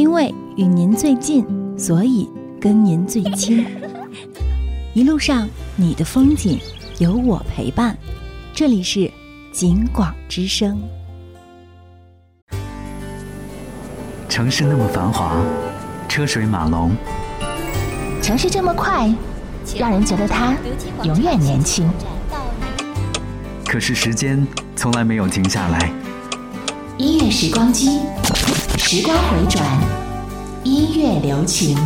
因为与您最近，所以跟您最亲。一路上你的风景有我陪伴，这里是景广之声。 城市那么繁华，车水马龙， 城市这么快，让人觉得它永远年轻。 可是时间从来没有停下来。 音乐时光机，时光回转，音乐留情。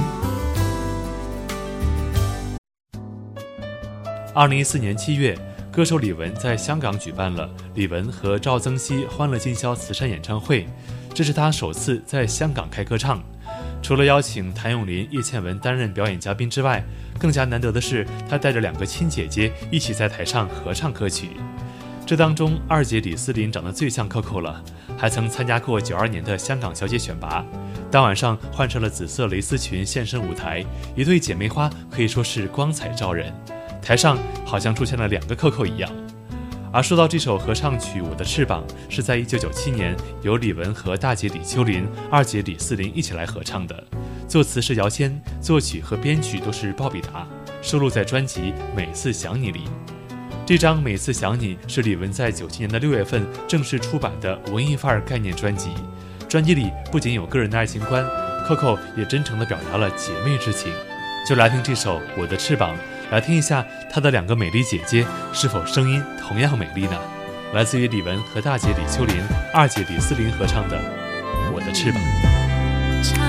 2014年7月，歌手李玟在香港举办了李玟和赵增熹欢乐今宵慈善演唱会，这是他首次在香港开歌唱。除了邀请谭咏麟、叶倩文担任表演嘉宾之外，更加难得的是他带着2个亲姐姐一起在台上合唱歌曲。这当中二姐李思琳长得最像 Coco 了，还曾参加过92年的香港小姐选拔，当晚上换上了紫色蕾丝裙现身舞台，一对姐妹花可以说是光彩照人，台上好像出现了2个 Coco 一样。而说到这首合唱曲《我的翅膀》，是在1997年由李玟和大姐李秋琳、二姐李思琳一起来合唱的，作词是姚谦，作曲和编曲都是鲍比达，收录在专辑《每次想你》里。这张《每次想你》是李玟在97年的6月份正式出版的文艺范儿概念专辑，专辑里不仅有个人的爱情观， Coco 也真诚地表达了姐妹之情。就来听这首《我的翅膀》，来听一下她的2个美丽姐姐是否声音同样美丽呢？来自于李玟和大姐李秋琳、二姐李思琳合唱的《我的翅膀》。